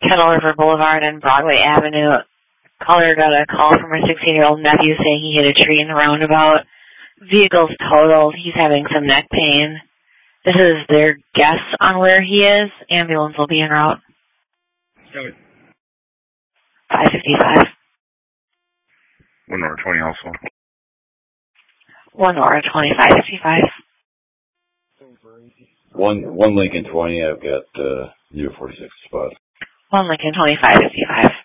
Kettle River Boulevard and Broadway Avenue. Caller got a call from her 16-year-old nephew saying he hit a tree in the roundabout. Vehicle's totaled. He's having some neck pain. This is their guess on where he is. Ambulance will be en route. 555. 1 Nora 20 also. 1 Nora 2555. 1 Lincoln 20, I've got 046 spot. 1 Lincoln 2555.